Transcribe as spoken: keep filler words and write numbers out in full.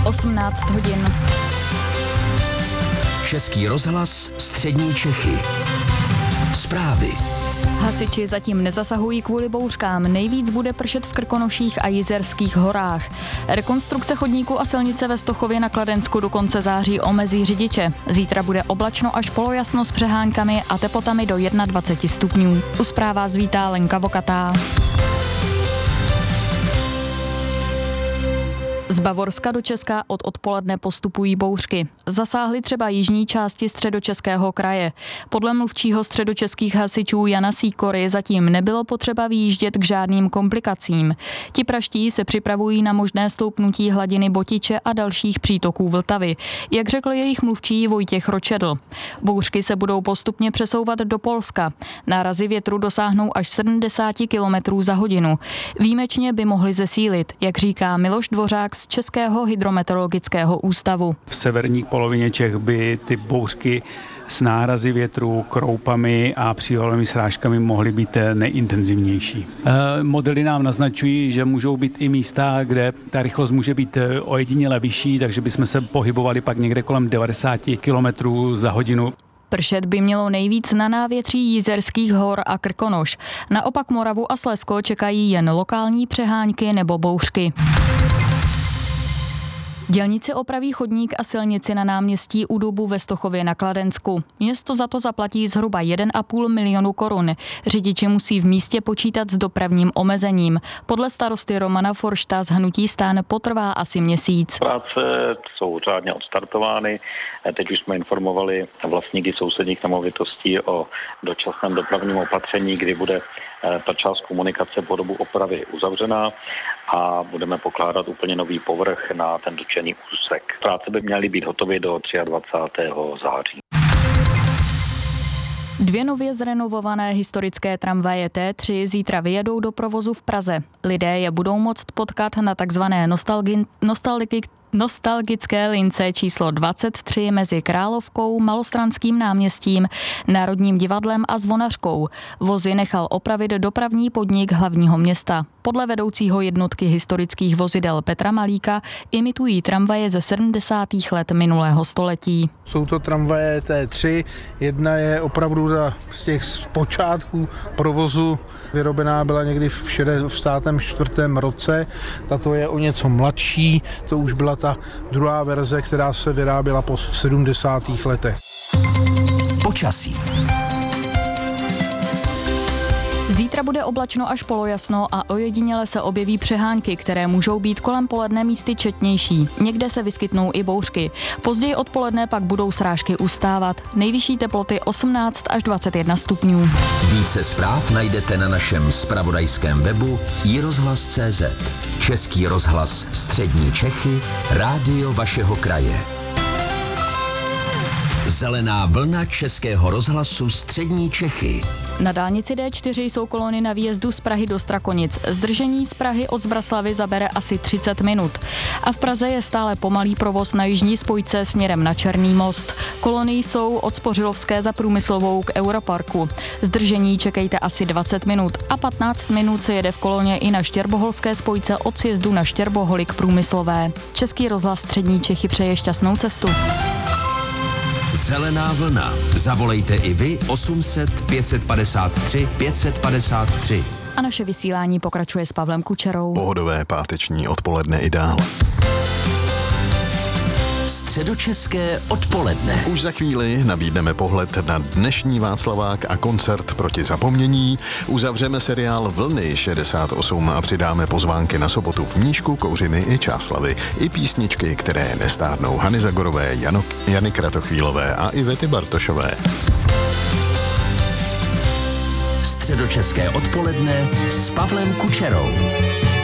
osmnáct hodin. Český rozhlas Střední Čechy. Zprávy. Hasiči zatím nezasahují kvůli bouřkám. Nejvíc bude pršet v Krkonoších a Jizerských horách. Rekonstrukce chodníku a silnice ve Stochově na Kladensku do konce září omezí řidiče. Zítra bude oblačno až polojasno s přehánkami a teplotami do dvacet jedna stupňů. U zpráv vás vítá Lenka Vokatá. Z Bavorska do Česka od odpoledne postupují bouřky. Zasáhly třeba jižní části Středočeského kraje. Podle mluvčího středočeských hasičů Jana Sýkory zatím nebylo potřeba vyjíždět k žádným komplikacím. Ti praští se připravují na možné stoupnutí hladiny Botiče a dalších přítoků Vltavy, jak řekl jejich mluvčí Vojtěch Ročedl. Bouřky se budou postupně přesouvat do Polska. Nárazy větru dosáhnou až sedmdesát kilometrů za hodinu. Výjimečně by mohly zesílit, jak říká Miloš Dvořák z Českého hydrometeorologického ústavu. V severní polovině Čech by ty bouřky s nárazy větru, kroupami a přívalovými srážkami mohly být nejintenzivnější. E, modely nám naznačují, že můžou být i místa, kde ta rychlost může být ojediněle vyšší, takže bychom se pohybovali pak někde kolem devadesát kilometrů za hodinu. Pršet by mělo nejvíc na návětří Jizerských hor a Krkonoš. Naopak Moravu a Slezsko čekají jen lokální přehánky nebo bouřky. Dělníci opraví chodník a silnici na náměstí u Dubu ve Stochově na Kladensku. Město za to zaplatí zhruba jeden a půl milionu korun. Řidiči musí v místě počítat s dopravním omezením. Podle starosty Romana Foršta z hnutí STAN potrvá asi měsíc. Práce jsou řádně odstartovány. Teď už jsme informovali vlastníky sousedních nemovitostí o dočasném dopravním opatření, kdy bude ta část komunikace po dobu opravy uzavřená a budeme pokládat úplně nový povrch na ten dotčený úsek. Práce by měly být hotové do dvacátého třetího září. Dvě nově zrenovované historické tramvaje T tři zítra vyjedou do provozu v Praze. Lidé je budou moct potkat na takzvané nostalgi- nostalgi- nostalgické lince číslo dvacet tři mezi Královkou, Malostranským náměstím, Národním divadlem a Zvonařkou. Vozy nechal opravit dopravní podnik hlavního města. Podle vedoucího jednotky historických vozidel Petra Malíka imitují tramvaje ze sedmdesátých let minulého století. Jsou to tramvaje T tři, jedna je opravdu z těch počátků provozu, vyrobená byla někdy v šedesátém čtvrtém roce, tato je o něco mladší, to už byla ta druhá verze, která se vyráběla po sedmdesátých letech. Počasí. Zítra bude oblačno až polojasno a ojediněle se objeví přehánky, které můžou být kolem poledne místy četnější. Někde se vyskytnou i bouřky. Později odpoledne pak budou srážky ustávat. Nejvyšší teploty osmnáct až dvacet jedna stupňů. Více zpráv najdete na našem zpravodajském webu i rozhlas tečka cé zet. Český rozhlas Střední Čechy, rádio vašeho kraje. Zelená vlna Českého rozhlasu Střední Čechy. Na dálnici D čtyři jsou kolony na výjezdu z Prahy do Strakonic. Zdržení z Prahy od Zbraslavy zabere asi třicet minut. A v Praze je stále pomalý provoz na jižní spojce směrem na Černý most. Kolony jsou od Spořilovské za Průmyslovou k Europarku. Zdržení čekejte asi dvacet minut a patnáct minut se jede v koloně i na Štěrboholské spojce od sjezdu na Štěrboholy k Průmyslové. Český rozhlas Střední Čechy přeje šťastnou cestu. Zelená vlna. Zavolejte i vy osm set pět set padesát tři pět set padesát tři. A naše vysílání pokračuje s Pavlem Kučerou. Pohodové páteční odpoledne i dál. Středočeské odpoledne. Už za chvíli nabídneme pohled na dnešní Václavák a koncert proti zapomnění. Uzavřeme seriál Vlny šedesát osm a přidáme pozvánky na sobotu v Mníšku, Kouřiny i Čáslavy. I písničky, které nestárnou, Hany Zagorové, Jano, Jany Kratochvílové a Ivety Bartošové. Středočeské odpoledne s Pavlem Kučerou.